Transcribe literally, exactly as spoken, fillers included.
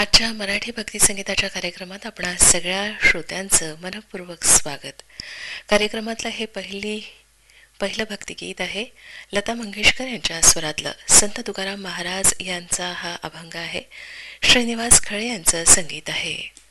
आजच्या मराठी भक्ती संगीताच्या कार्यक्रमात आपणा सगळ्या श्रोत्यांचं मनपूर्वक स्वागत. कार्यक्रमातलं हे पहिली पहिलं भक्तिगीत आहे लता मंगेशकर यांच्या स्वरातलं. संत तुकाराम महाराज यांचा हा अभंग आहे. श्रीनिवास खळे यांचं संगीत आहे.